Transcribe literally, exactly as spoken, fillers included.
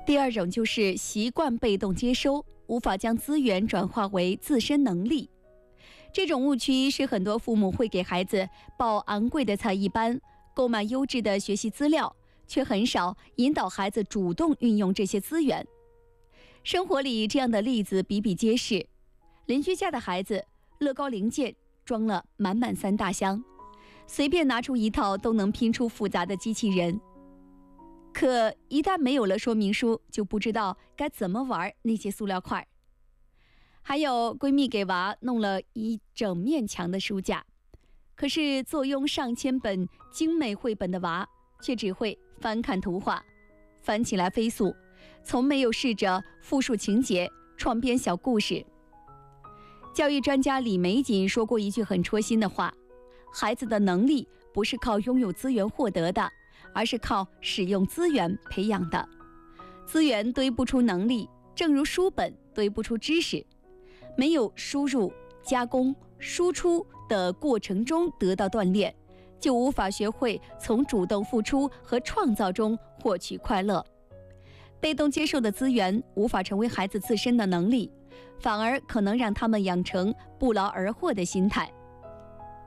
第二种就是习惯被动接收，无法将资源转化为自身能力。这种误区是很多父母会给孩子报昂贵的才艺班，购买优质的学习资料，却很少引导孩子主动运用这些资源。生活里这样的例子比比皆是，邻居家的孩子乐高零件装了满满三大箱，随便拿出一套都能拼出复杂的机器人，可一旦没有了说明书，就不知道该怎么玩那些塑料块。还有闺蜜给娃弄了一整面墙的书架，可是坐拥上千本精美绘本的娃却只会翻看图画，翻起来飞速，从没有试着复述情节，创编小故事。教育专家李玫瑾说过一句很戳心的话，孩子的能力不是靠拥有资源获得的，而是靠使用资源培养的。资源堆不出能力，正如书本堆不出知识。没有输入、加工、输出的过程中得到锻炼，就无法学会从主动付出和创造中获取快乐。被动接受的资源无法成为孩子自身的能力，反而可能让他们养成不劳而获的心态。